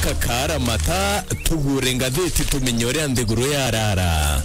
kakara mata tugure ngatheti tumenyore andeguru yarara.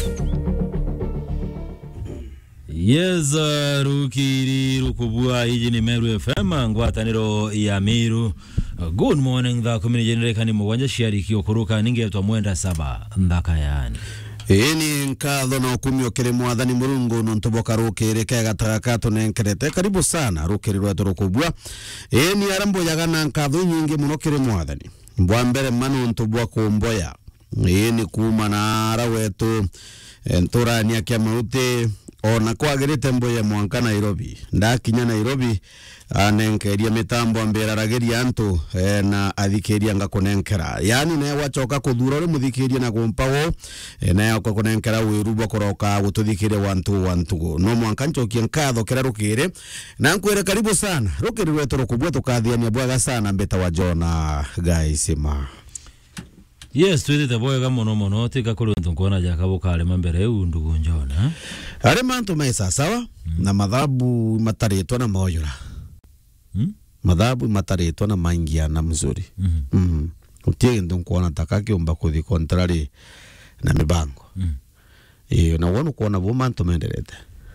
Yes, rukiri rukubua hiji ni Meru FM ngwataniro ya Meru. Good morning the community genereka ni mwanja shiari kiyokuruka ningetwa mwenda saba ndaka yani. Ini nkatho na ukumio kiri mwathani Murungu nontoboka rukiri kega tagakato nenkerete karibu sana rukiri rwetu rukubua. Ini arambo yagana nkatho nyingi muno kiri mwathani mbwa mbere manu ntobwa kumboya. Ini kuma na ara wetu nturania kia mauti ona kwagirite mboya mwanka Nairobi ndakinya Nairobi anenkeria mitambo ambera rageria antu na athikeria ngakunenkera yani ne wachoka kuthura uri muthikeria na kumpawo na yako kunenkera wirubo koroka gututhikire wantu no mwanka nchokia nkatho kera rukire na nkwere karibu sana rukiri rwetu rukubwa tukathiania bwaga sana mbeta wa Jona guys ma. Yes, twite boy ga mono tika kuruntu kuona jakabuka ale mambere undugu Jona. Ale mantu maisa sawa na madhabu mataretwa na moyora. Madhabu mataretwa na maingia na mzuri. Utie ndo kuona takaki umba kuthi contrary na mibango. Na wonu kuona bo mantu menderete.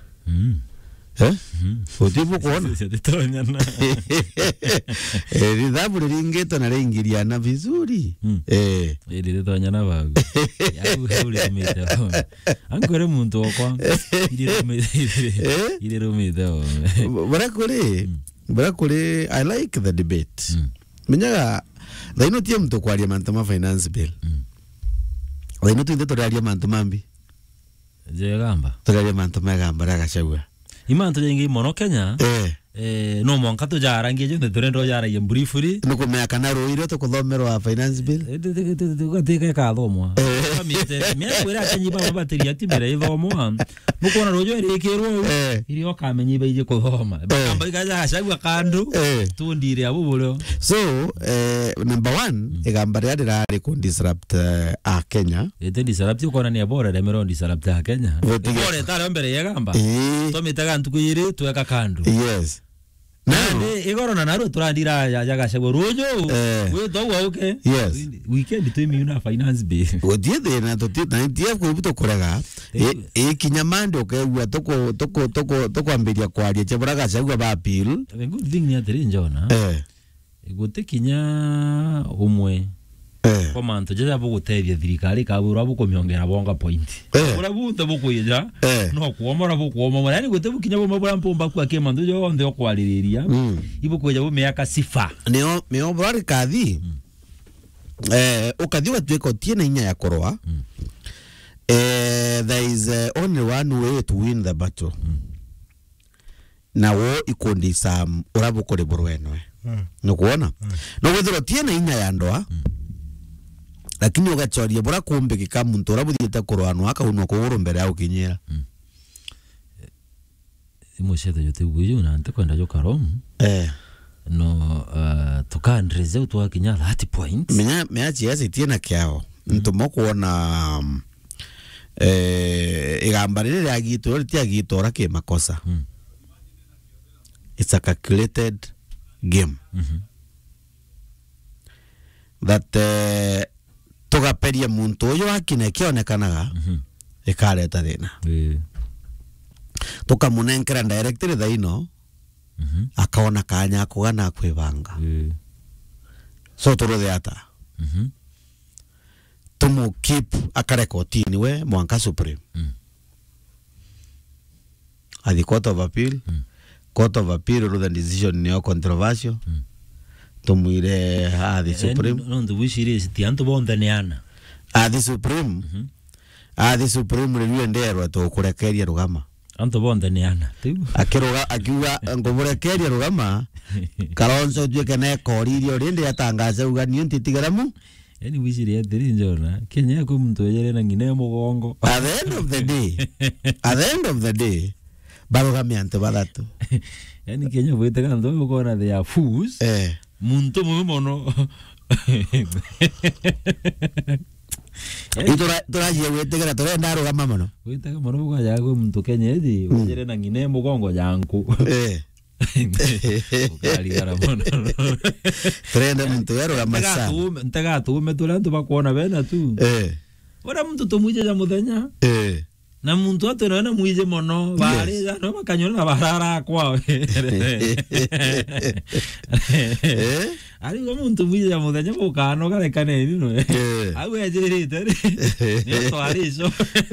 Utibu kuona sititonya na ridhabu ringeto na ringiriana vizuri riritonya na bagu yagu heuli mite ankore muntu okwa ile rumite Barakore I like the debate menyaga daino tie mtu kwaria mantama finance bill daino tinde toraria mantama mbi je gamba toraria mantama gamba ragachagua imanto jengi mono Kenya no monka to jara ngeje ne torendo jara ye briefly no kumea kana roiro to kuthomero wa finance bill gateka ka thomwa kamite me kwera kanyi baba bateria timere ithomwa mukona rojo irikirwo iri okamenyi baije kuthoma bamba gaja shagwa kandu tundire abubulo so number 1 igamba rya ku disrupt a Kenya disrupt ukona ni abora remero disrupt a Kenya bora tare mbere yegamba to mitaga ntukuyire tuweka kandu yes Nande igoro na naru turandira yagashagwo rojo we dowa okay yes weekend to me una finance bill odie de na to tie ko buto korega kinyamande okegwa toko amberia kwaria cheburaga chagwa ba bill the good thing ni atiri Jona gute kinya umwe kwa manto jaza bugutebya thirikari kabura bukomyongera bonga point ura bunta bukuija no kuomora bukuomora yani gute bukinya bo mabura mpomba kwa kemandu jo nde okwaliriria ibukuja bo meaka sifa neo meo brari kathi ukathiwa tweko tiena inya ya koroa there is only one way to win the battle na wo ikondisa urabukore burwenwe no kuona no wethero tiena inya ya ndoa lakini ugachoria bora kumbe kikamuntu urabuthiete kurwanwa akaunwa kuguru mbere ya ukinyira imosete yote buyu na ante kwenda jo karom no tukandreze utwa kinya 30 points meachi yasi tiena kyao ntumo kuona igamba rire agito riti agito rake makosa it's a calculated game that tugaperia muntu uyu akine kionekanaga ikareta thina tukamunenkera directly thaino akaona kanya kugana kwibanga so turuthe ata tumu keep akarekotini we mwanka supreme at the court of appeal the decision ni controversial tumuire the supreme no the wish is tianto bondaneana the supreme review ndero to kurekeria rugama anto bondaneana akiuga ngoburekeria rugama Kalonzo tweke na koririo rinde atangaza uga ni ntitigaramu yani wish ri atiri Jona Kenya ko muntu yere na ngine mugongo at the end of the day barugami ante badatu yani Kenya bwete kando ukona they are fools muntu mumono Tora je wetegera tora ndaro kama mono. Wetega mono buga yago muntu Kenya edi ujere na ngine mugongo yanku. ukali gara mono trende mtu yero la masa ntega tume tulantu bakuona bena tu ora mtu tumuje ja muthenya na muntu atona muije mono bari no bakanyona barara kwao ari go muntu muije ja muthenya bukano kale kaneni no awe ajirite ni to ariso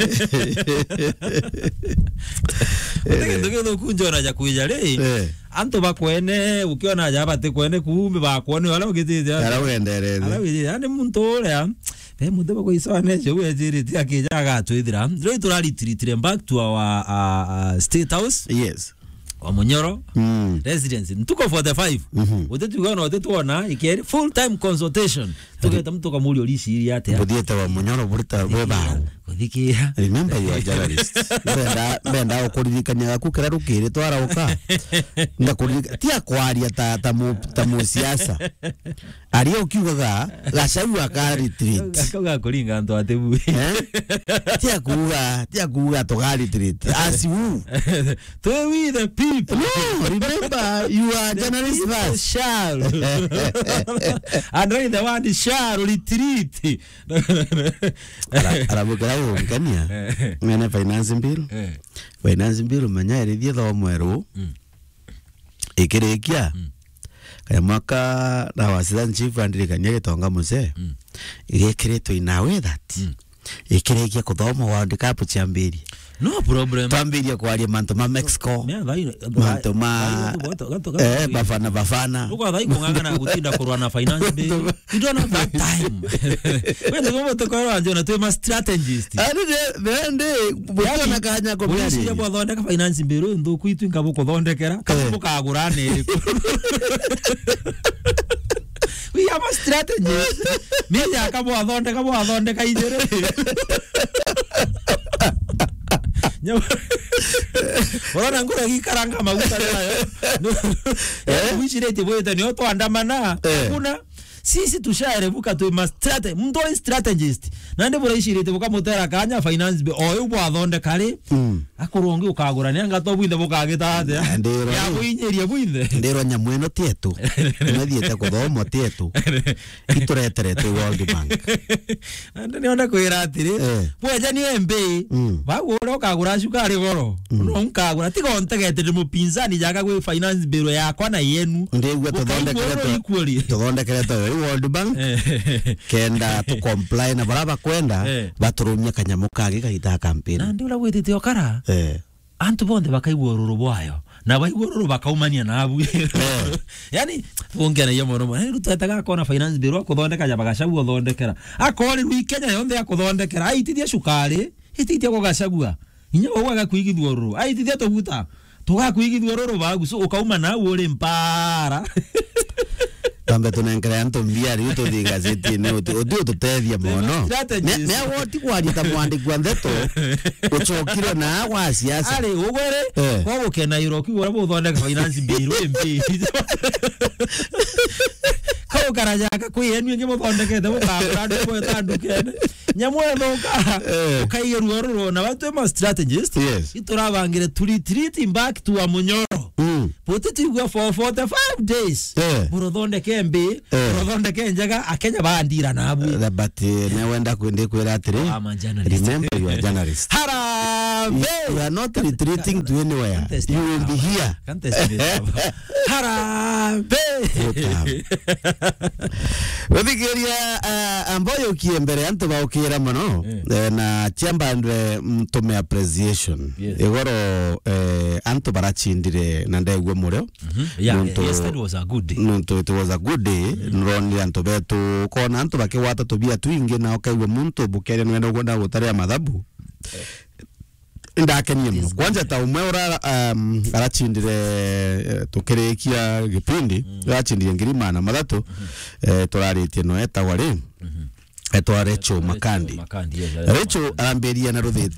ndege ndo kunjora ja kuija le anto bakwene ukiona ja bate kwene kumbe bakwone wala ukitije ara wendereze ara wije yani muntu ore mude bako isone je wejirite akija gatwithira roi turalitire back to our state house yes wa Munyoro residence ntuko 45 utetuona utetuona ikere full time consultation tugeta mtu kamuli olisi yate budiyeta wa Munyoro burita beba kuthikia remember you are journalist benda okuririkania gukira rukire twara uka ndakuririka tia kwaria ta mu siasa ari ukiugaga gacagu aka retreat akaga kuringa ndo atebu tia kuga to retreat as you to we the people remember you are journalist first shall and the one shall retreat arabukira ngania ngene finance bill manya erithie tho mweru ikirekia mwaka na wasithan chief andirikania gitonga muze igekiretwo inawe that ikirekia kuthoma world cup chambiri no problem tambiria kwaria manto ma Mexico manto ma bafana uko thai kunganga gutinda kurwa na finance bill you don't have that time when you want to go around you know to strategist bende butona kanya ko bia ya bothonde ka finance bill ndo kwitu ngabo kuthondekera kabo kagura neri we have a strategy me ya kabo athonde ka ijere Wana ngura gikaranga maguta nayo. Wishirete boyeta ni oto andamana. Kuna sisi tushaerebuka tu mndoi strategist. Nande bora ishirete boka mutera kanya finance be oyo bwa thonde kare. Akurongi ukagura ni ngato bwinde bukagita ate. Ya bwinyeria bwinde. Ndero nyamweno tietu. Nathiete kuthomo tietu. Itureterete World Bank. Ande ni ona kwira atiri. Bweja ni MB. Bagura ukagura shukari goro. No nkagura tigo ntegete mupinzani jaga gwe finance bill yakwa na yenu. Ndigwe tuthondekere World Bank kenda to comply na baraba kwenda baturumya kanyamu kage kahita campaign na ndula wetete okara antu bonde bakaigwa ruru bwayo na baigwa ruru bakaumania na abu yani ongera yo mono ni rutataga kona finance bill kuthondeka ja bagacagua thondekera akori wi Kenya yonde akuthondekera aitithia shukari itithia gugacagua inya gwaga kuigithwa ruru aitithia tuguta tugakuigithwa ruru bagu so ukauma na uri mpara tambe tunenkera anto mbiari uto di gazeti ne uto tethia mono ne woti kwaria ta mwandiki wa ndeto uchokire na wa siasa ari ugwere kwa gukena iroki wora buthondeka finance bill MP kau karaja ka kuyenu ngi muthondekete bukagura ndu bwo tandukene nyamwe thoka ukaigeru ruro na watu ma strategist iturabangire retreat back to Munyoro potete igwa for 45 days murothondeke mbi murothondeke njaga akenya bandira na abu but ne wenda kwende kwera atiri remember you are journalist you are not retreating to anywhere you will be here Wadigeria ambayo kiembere anto baukira mano na chamba ndwe mtume appreciation egoro anto barachindire na ndegwe mureo yesterday was a good day it was a good day nroni anto betu kona anto bakiwata tubia twingi na okaigwe muntu bukere nwenda gwenda gutare mathabu ndakenie muno kwanja ta umwe ora arachindire tukirekia gipindi arachindire ngirimana mathatu turaritie no etagwa ri etwa Recho Makandi Recho aramberia na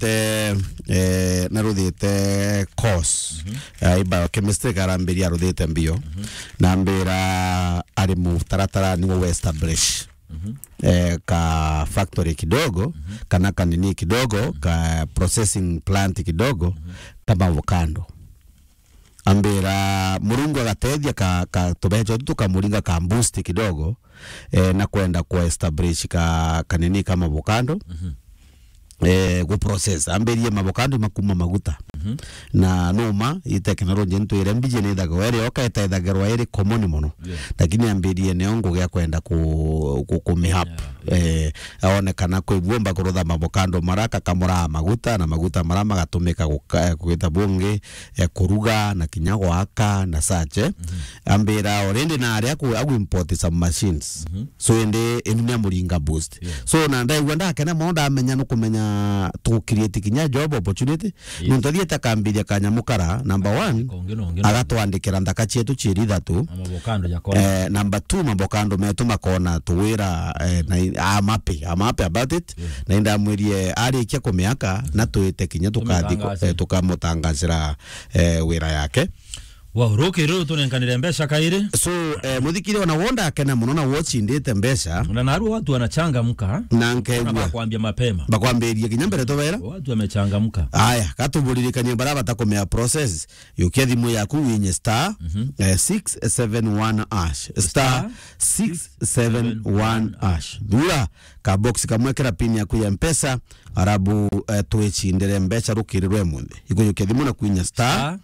ruthite course biochemistry aramberia ruthite mbio na mbera ari mutaratara ni we establish ka factory kidogo kana kanini kidogo ka processing plant kidogo kama avocado ambira murungu agatethia ka tubecho tukamuringa ka boost kidogo na kwenda kwa establish kanini kama avocado go process amberie avocado makuma maguta na noma i technology ntu irembije ne daga were okaita daga were common mono lakini amberie ne ongo gya kwenda ku mihap aonekana ko ibomba kurutha avocado maraka kamura maguta na maguta marama gatumika gwita bunge kuruga na kinyago aka na sache ambira already na aria ku import some machines so ende enya muringa boost so na ndai gwenda kana monda amenya no kumenya to create kinya job opportunity nuntathie takambiria kanyamukara number 1 agatwandikira ndaka cietu cieri thatu number 2 mabokando metu makona tuwira na amape about it na inda mwirie arikia kumiaka na tuite kinya tukathi tukamutangazira wira yake Wow, roke ro tunenkanire mbesha kaire. So muthikire ona wonda akena muno na watch ndite mbesha. Na naru watu wanachangamka. Na nkegwa. Bakwambia mapema. Bakwambirie kinyambere to wera. Watu wamechangamka. Aya, katuburirikanye baraba takomea process. Yukia thimu yaku winye star 671 hash. Star 671 hash. Dura ka box kamwekera pin yaku ya mpesa arabu twechindere mbesha rukirirwe munde. Iko yukia thimu na kwinya star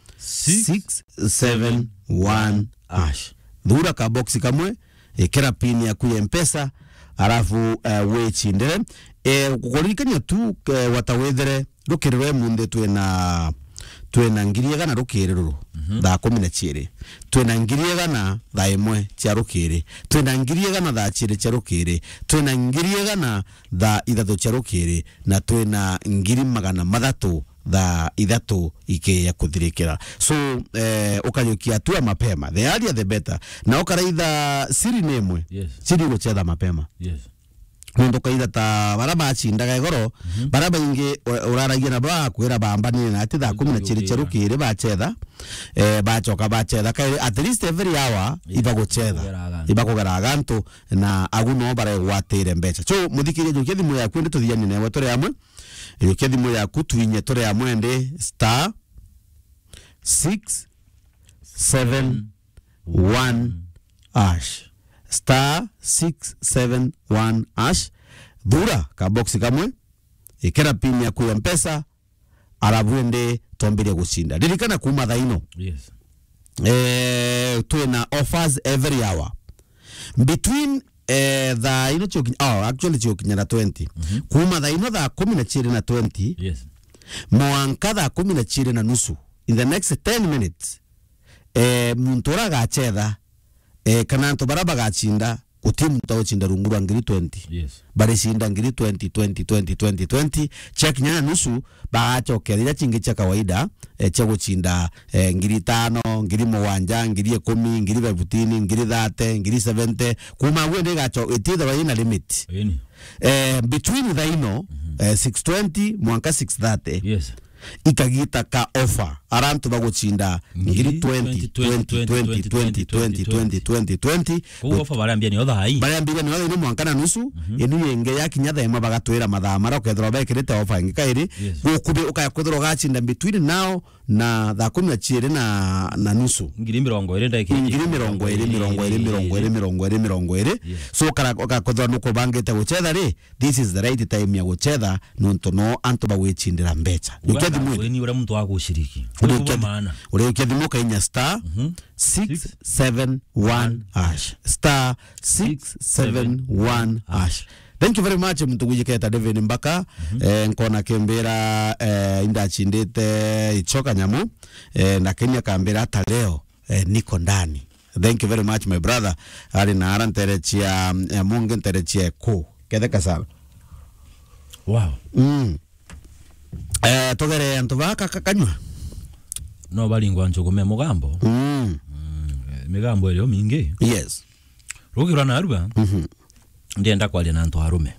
671 hash. Dhura ka box kamwe ekera pin ya kuya mpesa arafu wechindere kukorikanya tu watawethere rukirwe munde twena ngiriega na rukiriro da 12 twena ngiriega na da imwe cia rukiri twena ngiriega na da chire cia rukiri twena ngiriega na da ithatu cia rukiri na twena ngiri magana mathatu da idatu ike ya kuthirikira so ukanyukia tu mapema the earlier the better na ukaraitha siri nemwe siri guchetha mapema ndo kaitha ta baraba achindaga igoro baraba inge uraragia na ba kwira bambani na ati tha 10 chiri cherukire bachetha bachoka bachetha kai at least every hour ibagochetha gantu na aguno bare gwatire mbecha so muthikire jukia thimu yaku ndi tuthiani newe tore amwe yukia thimu yaku twinye tore amwe ndi star 671 hash star 671 hash dhura ka box kamwe ikera pin ya kuya mpesa arabuende tombire gushinda dirikana kuma thaino tuena offers every hour between the choking actually choking na 20 kuma thaino tha 10 na 20 mwanka tha 10 na nusu in the next 10 minutes muntora gachetha kana nto baraba gachinda kutimu tawachinda rungura ngiri 20 bari shinda ngiri 20 check nyana nusu baachokerera chingi cha kawaida cha guchinda ngiri 5 ngiri 7 ngiri 10 ngiri 15 ngiri 30 ngiri 70 kuma wende gacho ititha wa ina limit between the 620 mwanka 630 ikagita ka offer arantu baguchinda ngiri 20 ko offer barambia ni otha no mwanka na nusu enu yenge yakinya thema bagatwira mathaa mara ukethro bekirite offer ngikairi gukube ukayakwethro gachinda between now na tha 10 na nusu ngiri 20 ndakiri ngiri 20 so kara ukakwethro nuko bangite guchetha ri this is the right time ya guchetha nonto no antu bagwechindira mbecha ni ura mtu wako ushiriki ule thimu kainya star 671 hash star 671 hash. Thank you very much mtuguji keta David Mbaka nkona kembera indachindite ichoka nyamu na Kenya kambera hata leo niko ndani. Thank you very much my brother ali na aranterechia mungu nterechia ko kedeka sana wow togere antubaka kakanywa no balingwa nchogome mugambo migambo elio mingi yes rugirwa na aruba ndienda kwalia na antu arume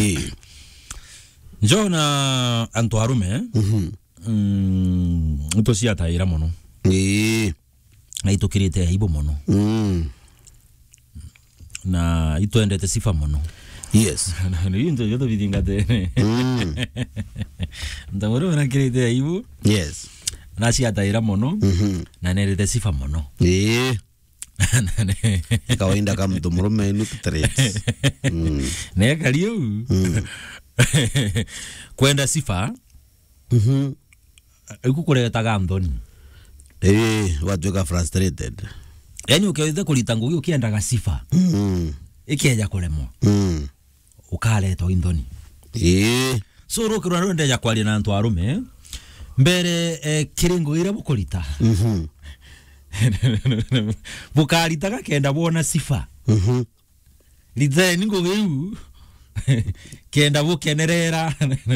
njo na antu arume utosia taira mono na itukirite aibu mono na ituendete sifa mono yes ni ndio yote vidingate ndamoro na kirite aibu yes na ciataira mono na nerete sifa mono kawaida kama mtu murume ni traits ne kariu kwenda sifa ikukuretaga Anthony watu frustrated yani ukiweza kulita ngugi ukiendaga sifa ikeja kulemwa ukaletwa Anthony so rukirwa ndeja kwali na antu arume mbere kiringo ira bukulita bukaritaga kenda bona sifa lithe ningo geu kenda bukenerera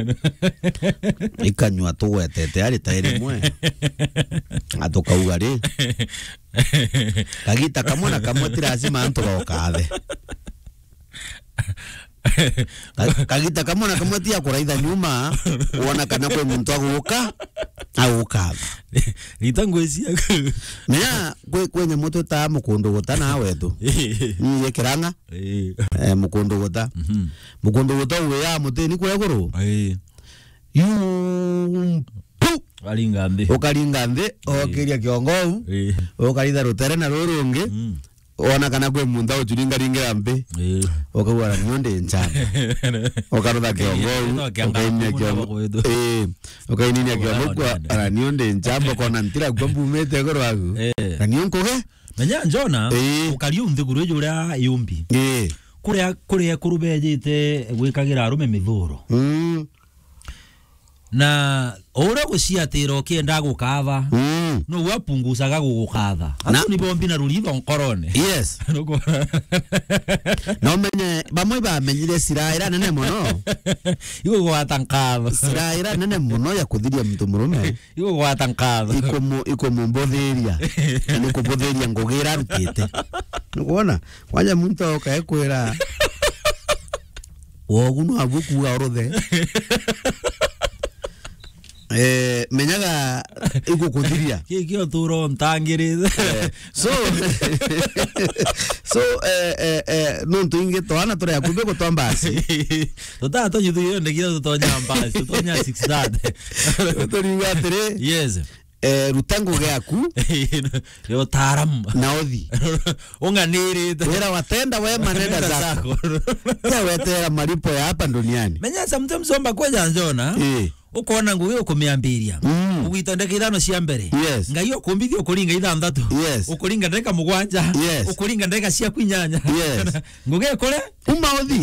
ikanywa tuwetete ari tairi mwe atoka ri kagita kamona kamotira lazima antu gokathe kagita kamona kamotia kuraitha nyuma uona kana kwe muntu aguka aguka litangwecia mea kwenye moto ta mukundu gutana wetu ni yekiranga mukundu guta we ya muteni kwa guru yu ukaringande okiria kiongo ukaritha rutere na rurungi ona kana kwe munda ujuringa ringira mbe okawara nyonde nchamba okarutha kiongo okainia kiongo okainia kiongo kwa ara nyonde nchamba kona ntira kwa mbumete gorwagu na nionkoge menya njona ukariunthi guru juria yumbi kuria kurubejite gwikagira arume mithuro na ora guciatira ukienda gukatha no wapungusaga gugukatha atu ni bombi na rulitho nkorone yes no menye bamwe bamenyire siraira nene muno igo gwatankatha siraira nene muno ya kuthiria mtu murume igo gwatankatha iko mumbotheria ni kubotheria ngugira rutite nukuona kwanja muntu okaekwira woguno abuku orothe menyaga igukuthiria kikio turo ntangirize so no tuinge twana tore yakube ko twambasi tutato nyithuyo ndegira tutonya mbasi tutonya 6 dad turinga tere yes rutango gyaku yo taram na othi unganirite wera watenda we manenda zako ya wetera malipo ya hapa duniani menya sometimes omba kweja njona ukona ngugi ukumiambiria ugitondeka ithano cia mbere ngai ukumbithia ukuringa ithanthatu ukuringa ndeka mugwanja ukuringa ndeka cia kwinyanya ngugi kore umaothi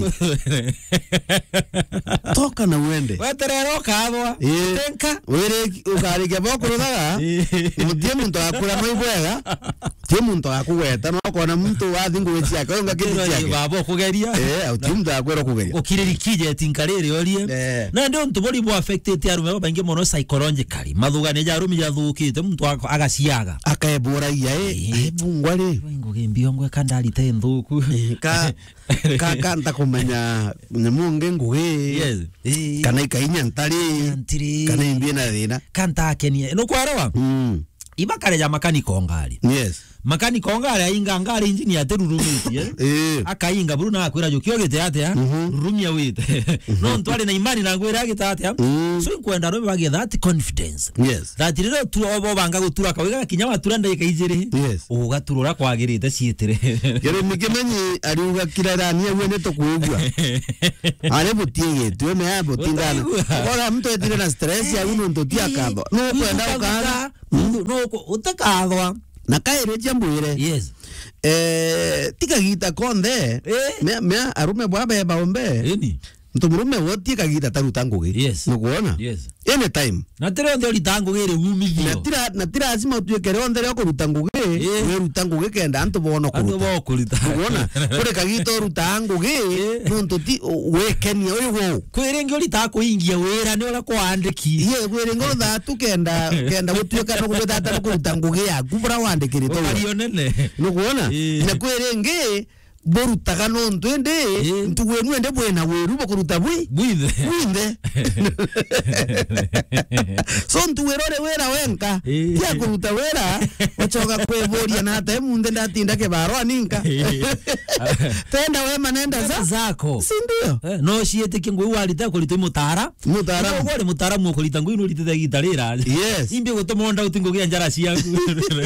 toka na wende weterero kathwa tenka were ukarike boko ruthaga mutie muntu akura mai bwega tie muntu akugweta no kona muntu wathi ngugi ciake onga kiti ciake babo kugeria utie muntu akwera kugeria ukirikije tinkarere orie na ndio ntubori bo affected arume bangi mono psychologically mathugane ja arumi jathukite muntu agaciaga akaeburagia bungwari ngugi mbiongo kandari te nthuku kanta kumenya munge ngugi kana ikainya ntari kana imbie na thina kanta akenia no kwarawa ibakare ya makaniko ngari makaniko ngari ainga ngari injini aterurumitie akainga buru na akwira jukio gite atia rurumia wite no ntwale na imani na ngwira gite atia so kwenda robe bagi that confidence that rero tu obo banga gutura kawiga kinyama turanda ikaijire ugaturura kwagirite ciitire gere mikimenyi ariuga kirarania wene to kuugwa ale butige tu me abo tingana ora mtu etire na stress ya uno ntotia kabo no kwenda ukana no utakathwa na kaire jambuire tikagita konde me arume bwabe baombe mtu murume wote kagita taruta ngugi nukuona anytime na tero ndio litango gere umithio na tira lazima tuekere ondere ko rutangugi we rutangugi kenda antu bono kuruta nukuona kore kagita rutangugi nonto ti wekenia uyo kwirengo litako ingia wera ni ola kwandiki kwirengo thatu kenda gutueka no gutata no rutangugi yaku bura wandikire to alionene nukuona na kwirenge borutaga no ntwende ntugwenu ende bwena weru bokuruta bwithe so ntugwerore wera wenka ya kuruta wera wachoka kwevoria na hata munde ndatinda ke barwa ninka tenda we manenda zako si ndio no shiete kingu walita kulita mutara wale mutara mu kulita ngwino litete gitarira yes imbe gotomonda utingo gya njara ciaku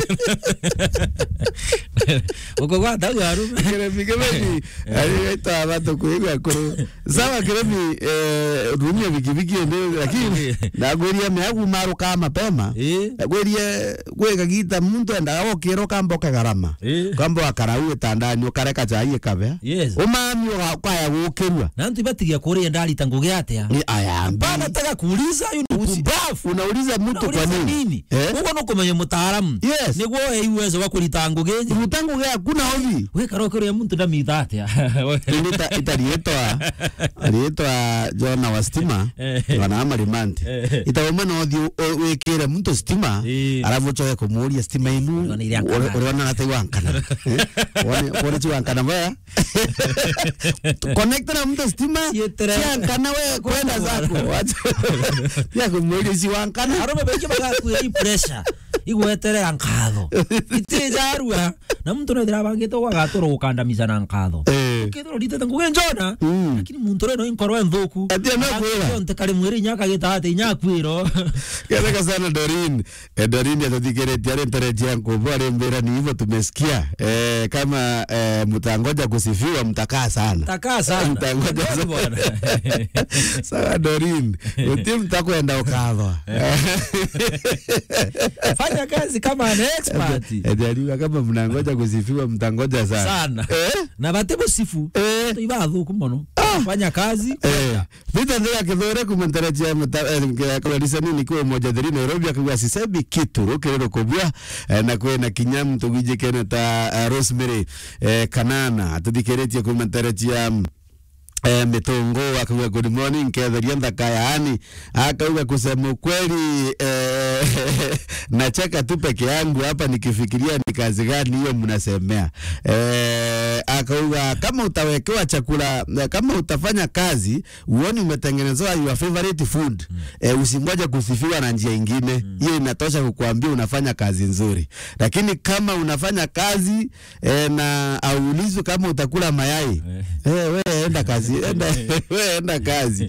ukogwa dawaru Kiremi ali tabata kuigwa ko sawa kiremi rumia bikibiki ndio lakini ndagweria meagu maru kama mapema ndagweria gwega gita muntu endaga okero kambo kagarama kambo akaraue tandani ukareka chai kabe umami wakaya gukerwa nantu batigia kuria ndali tanguge atia aya bana taka kuuliza ubafu unauliza mtu kwa nini uko no kumenya mutaalamu niguo uwezo wa kulitanguge mutanguge hakuna hobi we karokero ya muntu ndamita atia itarietwa Jona wa stima wana amalimanti itauma no thio wekere muntu stima alafu choe kumuria stima inu uliona na taiwankana wone chiwankana baya connect na muntu stima chiankana we kwenda zako ya kumuria chiwankana arome beke baga ku pressure igwetere ankado itijarua na mtu no dirabangito kwa gatoro gukandamiza na ankado kidoro litete ngugenjona lakini muntu reno inkorwa nthuku atia na kwira nte kale mwiri nyaka gitate nyakwiro kenda sana Dorin atatigeretia rentereji yangu bora mbera ni hivyo tumesikia kama mtangoja kusifiwa mtakaa sana mtangoja bwana sawa Dorin uti mtakwenda ukadhwa fanya kazi kama an expert ndio kama mnangoja kusifiwa mtangoja sana na batebo sifu ibadhuku mono fanya kazi vita ndio kidhore kumentarajia kwa lisani ni kwa moja dhiri Nairobi akagwa sisebi kitu rokero kobwa na kwena kinyamu tugije kena ta Rosemary Kanana atudikeretia kumentarajia Mitongo akawa good morning kedharia ndaka yaani akauga kusema kweli nacheka tu peke yangu hapa nikifikiria ni kazi gani hiyo mnasemea akauga kama utawekewa chakula kama utafanya kazi uone umetengenezewa your favorite food usingoje kusifiwa na njia nyingine hiyo inatosha kukuambia unafanya kazi nzuri lakini kama unafanya kazi na aulizwe kama utakula mayai wewe enda kazi enda kazi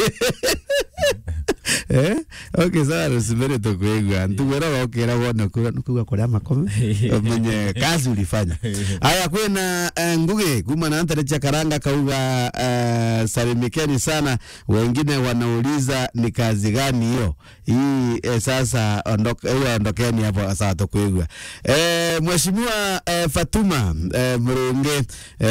okay sawa Rosemary tokwegwa ntuwera wakera wona kuga kwa makome mwenye kazi ulifanya haya kwena nguge kuma na antarecha karanga kauga salimikeni sana wengine wanauliza ni kazi gani hiyo hii sasa ondokeni hapo sawa tokwegwa mheshimiwa Fatuma Murunge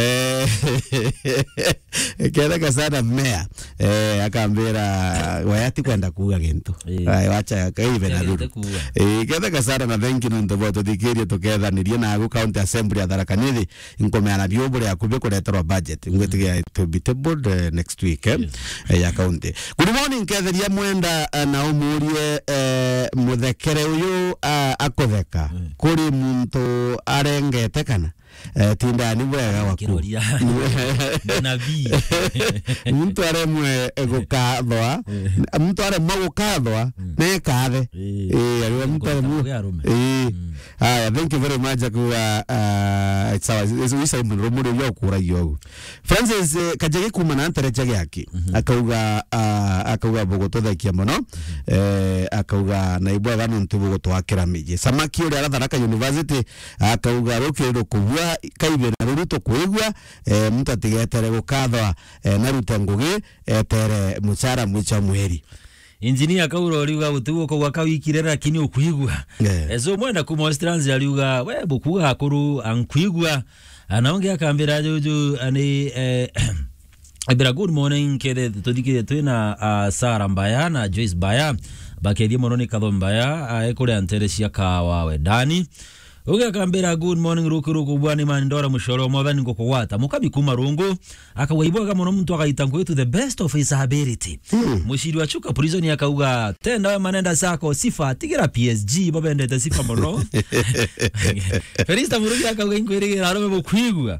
kenda sana mmea akaambira wayati kwenda kuga gintu wacha kaibe na ruru kenda sana na thank you ndo boto dikiria tukethanirie na agu county assembly atharakanithi inkomeana biobore yakube kureterwa budget ngwetiga to be tabled next week ya county good morning ketheria mwenda na umurie muthekere uyu akotheka kuri muntu arengete kana tinda ni bwega waku nabii mtu aremwe gukadhwa mtu aremwe gukadhwa ne kathe ari mtu aremwe haya thank you very much kwa sawa isa mromuro yo kurayo Francis kajege kuma na antarecha yake akauga bogotothakia muno akauga na ibwa gano ntubugo twakira mije samaki uri aratharaka university akauga rokero kubwa kaibera ruto kwegwa mtu atigetere gukathwa na ruto ngugi etere muchara mwicha mweri engineer kauro aliuga gutugo kwa kawikire lakini ukuigwa ezo mwenda kuma Australia aliuga we bukuga akuru ankuigwa anaongea kambira jojo ani Ibra good morning kede tudikire twina Sara Mbaya na Joyce Baya bakedia moroni kadhombaya ekore antere cia kawawe Dani uge kambira good morning rukuruku bwani mandora mushoro mwathani ngokowata mukami kuma rungu akawaibwaga muno muntu akaita kwetu the best of his ability mushiri wa chuka prison yakauga tenda we manenda zako sifa tigira PSG babendete sifa muno Felista murugi akauga inkwirigira arome bukwigwa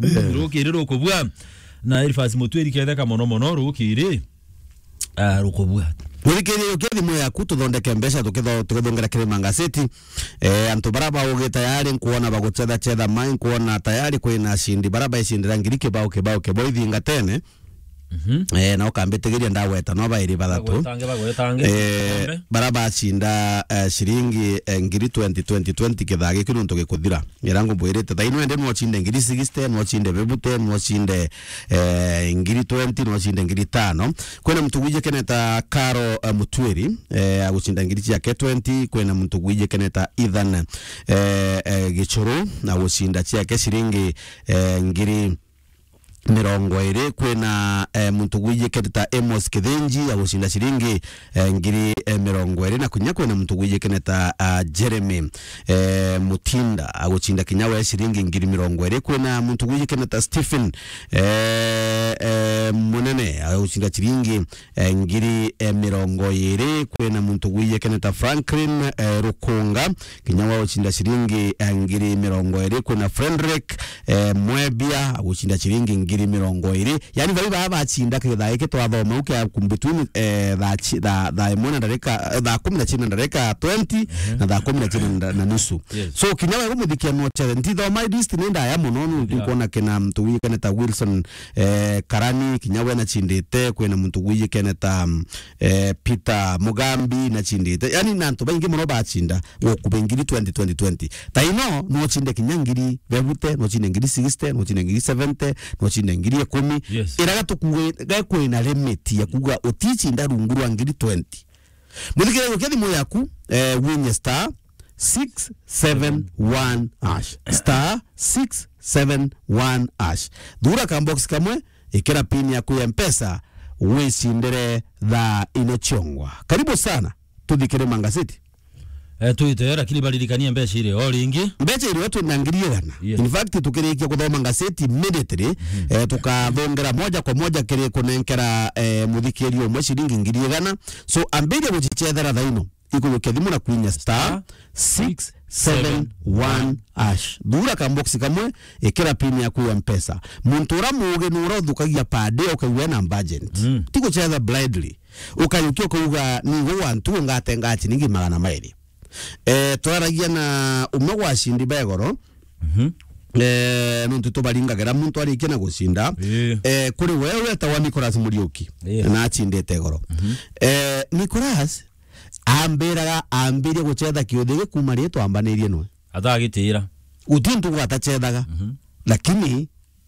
rukiri rukubwa na Elfas Mutwiri ketheka mono rukiri rukubwa Murikiri ukithi mwe yaku tuthondeke mbeca tukithongera Kirima Ngaseti antu baraba uge tayari kuona baguchetha mai kuona tayari kwina shindi baraba ishindira ngiri kibao ithi ngatene na ukambitigiria ndaweta no bairi bathatu baraba chinda shiringi ngiri 2020 kithagi kinu tugikuthira irango mbwirite thaino ende no chinde ngiri 60 no chinde bebute no chinde ngiri 20 no chinde ngiri 5 kwena mtu gwije keneta Karo Mutwiri aguchinda ngiri ciake 20 kwena mtu gwije keneta Ethan Gichuru na guchinda ciake shiringi ngiri 20 kwena muntu gwije keneta Amos Kithenji agushinda shiringi ngiri 20 na kunya kwena muntu gwije keneta Jeremy Mutinda agushinda kinyawe shiringi ngiri 20 kwena muntu gwije keneta Stephen Munene agushinda shiringi ngiri 20 kwena muntu gwije keneta Franklin Rukunga kinyawe agushinda shiringi ngiri 20 kwena Frederick Mwebia agushinda shiringi ngiri 20 yani bari baba chinda kithae kitwathoma uke kumbituni tha mwana ndareka tha 19 ndareka 20 na tha 19 na nusu so kinyawe gumuthikia no challenge thoma list nenda ya muno ndikuona kena mtu wi keneta Wilson Karani kinyawe na chindite kwena mtu wi keneta Peter Mugambi na chindite yani nantu baingi muno ba chinda okubengiri 2020 taino no chinde kinyangiri bebute no chinde ngiri 60 no chinde ngiri 70 no chinde ngiri 10 iraga tukuwe gakwena limit ya kuga utichinda runguru ngiri 20 muthikire ukethi mo yaku winye star 671 hash star 671 hash dura ka box kamwe ikira pin ya ku M-Pesa wisindire tha inechongwa karibu sana tudhikire Mangaseti tuite lakini balidikania mbeca ile oringi mbeca ile watu nangiriana in fact tukirikia kuthoma Ngaseti immediately tukathongera moja kwa moja kire kunenkera muthikiri umwe shiringi ngiri 100 so ambire guchichethera thaino ikurukia thimu na kuinya star 671 hash dura ka box kamwe ikira pin ya ku M-Pesa muntu uramuge nuro thukagia pade ukaiwe na budget tiko chetha blindly ukayukio kuuga ni go wantu ngatenga chiningi 200 twaragia na umwe gwa shindi begoro nuntu tubaringagera muntu arikia na gucinda kuri wewe ta wa Nicholas Muriuki na achindete goro Nicholas ambire guchetha kiuthige kuma ritwa ambanirie no athagitira utintu gwatachethaga lakini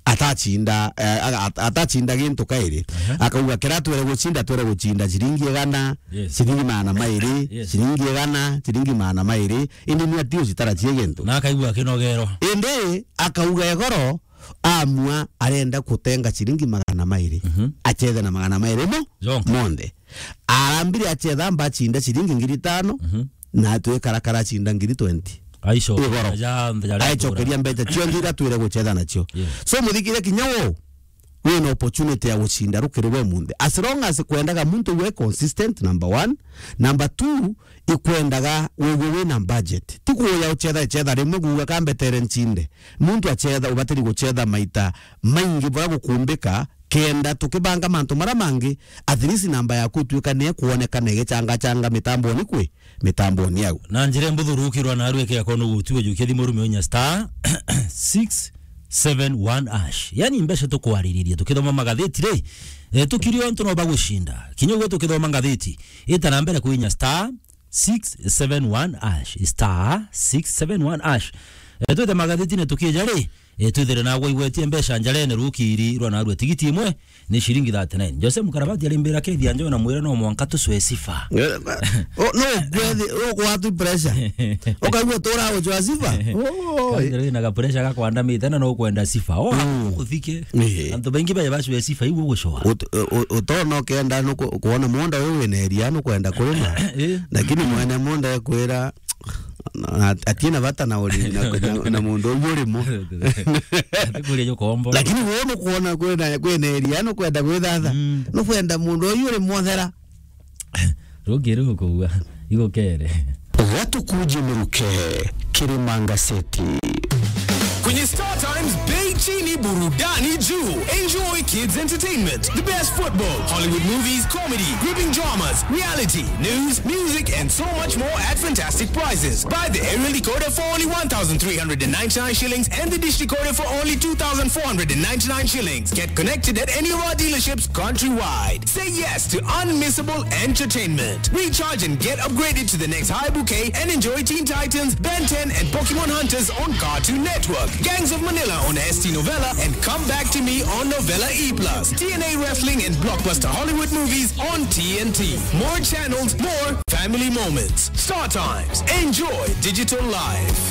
atachinda gintu kairi akauga kira twere guchinda shiringi 100 shiringi 200 shiringi 100 shiringi 200 indi ni atio citara cie gintu na akaigua kinogero indi akauga egoro amua arenda kutenga shiringi 200 achethe na 200 monde arambire achetha mba chinda shiringi ngiri 5 na atwe karakara chinda ngiri 20 aisho keria mbeca cio ndira twire guchetha nacio so muthikire kinyawo we no opportunity ya gucinda rukiri we munde as long as kwendaga muntu we consistent number 1 number 2 ikwendaga we na budget tikuya uchetha rimwe guga kambetere nchinde muntu achetha ubatiri guchetha maita maingi bwa gukumbika kenda tukibanga mantu mara mangi at least namba yaku tuika ne kuoneka nege changa mitambo ni kwe mitambo ni yagu na njire mbuthurukirwa na arweke yakono gutiwe jukithi murume onya star 671 hash yani mbeca tukwariria tukithoma magatheti ri tukirio ntu no bagushinda kinyogo tukithoma magatheti itana mbere kuinya star 671 hash star 671 hash tuite magatheti ne tukija ri twithere na gwaigwetie mbeca njarene rukiri rwa na rwa tigiti imwe ni shiringi 39 Jose Mukarabati alimbira kethi anje na mwira no mwanka tucwe sifa no gwethi gwatu pressure okaigwa tora ujwa sifa ndire na ga pressure ga kwanda mitana no kwenda sifa uthike antu bengi baye bacwe sifa igu gushoa utono kenda no kuona monda wewe na eria no kwenda kulima lakini mwana monda kwera atina bata na uri na mundu yuri mo kuri yo kombo lakini wono kuona kwena eria no kwenda gwithatha no kwenda mundu yuri mothera rugire kuwa igo kere watu kujimuruke Kirima Ngaseti kwenye Star Times Bay Chini burudani juu. Enjoy kids entertainment, the best football, Hollywood movies, comedy, gripping dramas, reality, news, music, and so much more at fantastic prices. Buy the aerial decoder for only 1,399 shillings and the dish decoder for only 2,499 shillings. Get connected at any of our dealerships countrywide. Say yes to unmissable entertainment. Recharge and get upgraded to the next high bouquet and enjoy Teen Titans, Ben 10, and Pokemon Hunters on Cartoon Network, Gangs of Manila on ST Novella, and Come Back to Me on Novella E+, TNA Wrestling and Blockbuster Hollywood movies on TNT. More channels, more family moments. Star Times. Enjoy digital life.